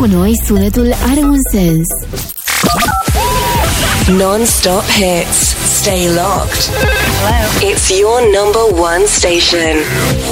cu noi, sunetul are un sens. Non-stop hits. Stay locked. Hello. It's your number one station.